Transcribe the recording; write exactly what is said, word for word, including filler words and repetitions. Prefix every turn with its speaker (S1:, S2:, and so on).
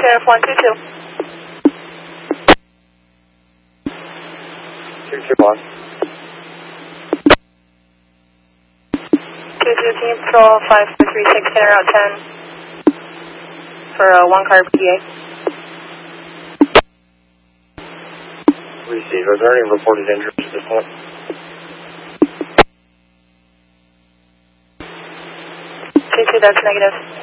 S1: Sheriff one two two.
S2: two two one.
S1: two two, can you patrol five four three six, in Route ten for a one car P A?
S2: Receive. Are there any reported injuries at this point?
S1: two two, that's negative.